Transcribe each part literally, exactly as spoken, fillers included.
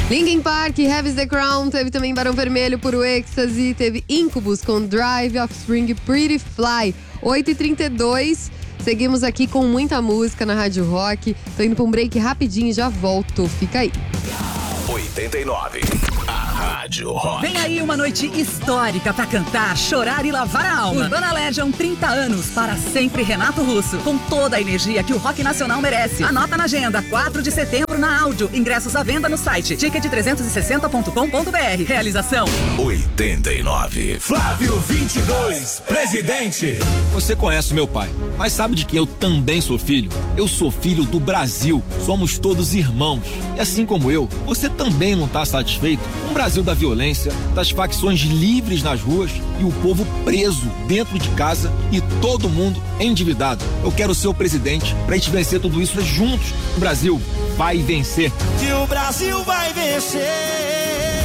Linkin Park, Heavy's the Crown, teve também Barão Vermelho, Puro Ecstasy, teve Incubus com Drive, Offspring, Pretty Fly. oito e trinta e dois, seguimos aqui com muita música na Rádio Rock. Tô indo pra um break rapidinho e já volto, fica aí. oitenta e nove, a Rádio Rock. Vem aí uma noite histórica pra cantar, chorar e lavar a alma. Urbana Legion, trinta anos, para sempre Renato Russo, com toda a energia que o rock nacional merece. Anota na agenda, quatro de setembro na Áudio. Ingressos à venda no site ticket trezentos e sessenta ponto com ponto b r. Realização oitenta e nove. Flávio vinte e dois, presidente. Você conhece meu pai, mas sabe de que eu também sou filho? Eu sou filho do Brasil. Somos todos irmãos. E assim como eu, você também não está satisfeito com o Brasil da violência, das facções livres nas ruas e o povo preso dentro de casa e todo mundo endividado. Eu quero ser o presidente pra gente vencer tudo isso juntos. O Brasil vai vencer. Que o Brasil vai vencer.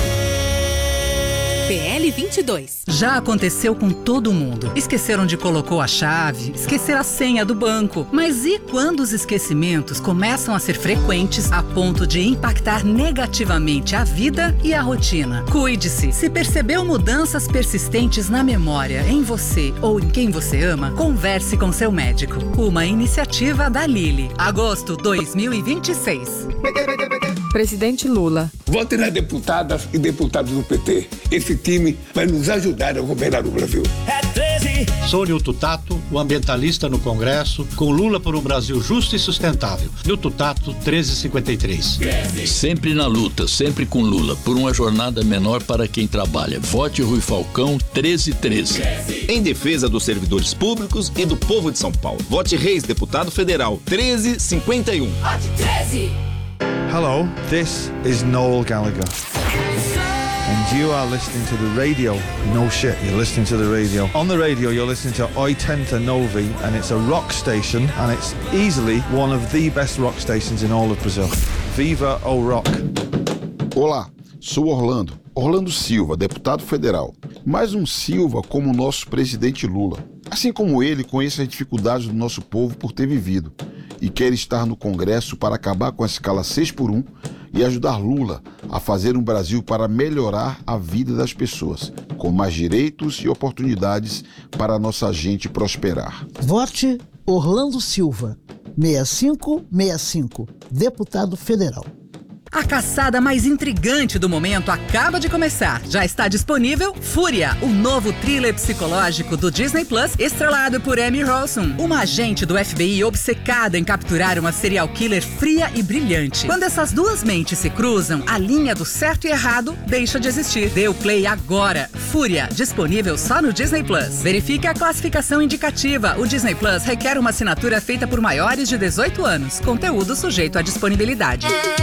P L vinte e dois. Já aconteceu com todo mundo. Esqueceram de colocou a chave, esquecer a senha do banco. Mas e quando os esquecimentos começam a ser frequentes a ponto de impactar negativamente a vida e a rotina? Cuide-se. Se percebeu mudanças persistentes na memória, em você ou em quem você ama, converse com seu médico. Uma iniciativa da Lilly. Agosto dois mil e vinte e seis. Presidente Lula. Vote nas deputadas e deputados do P T. Esse time vai nos ajudar a governar o Brasil. É treze. Sou Nilton Tato, o ambientalista no Congresso, com Lula por um Brasil justo e sustentável. Nilton Tato, treze cinquenta e três. Sempre na luta, sempre com Lula, por uma jornada menor para quem trabalha. Vote Rui Falcão, treze treze. Em defesa dos servidores públicos e do povo de São Paulo. Vote Reis, deputado federal, treze cinquenta e um. Vote treze. Hello, this is Noel Gallagher. And you are listening to the radio. No shit, you're listening to the radio. On the radio, you're listening to oitenta Novi, and it's a rock station, and it's easily one of the best rock stations in all of Brazil. Viva o rock. Olá, sou Orlando. Orlando Silva, deputado federal. Mais um Silva como o nosso presidente Lula. Assim como ele, conheço as dificuldades do nosso povo por ter vivido e quer estar no Congresso para acabar com a escala seis por um e ajudar Lula a fazer um Brasil para melhorar a vida das pessoas, com mais direitos e oportunidades para a nossa gente prosperar. Vote Orlando Silva, seis cinco seis cinco, deputado federal. A caçada mais intrigante do momento acaba de começar. Já está disponível Fúria, o novo thriller psicológico do Disney Plus, estrelado por Emmy Rossum, uma agente do F B I obcecada em capturar uma serial killer fria e brilhante. Quando essas duas mentes se cruzam, a linha do certo e errado deixa de existir. Dê o play agora. Fúria, disponível só no Disney Plus. Verifique a classificação indicativa. O Disney Plus requer uma assinatura feita por maiores de dezoito anos. Conteúdo sujeito à disponibilidade.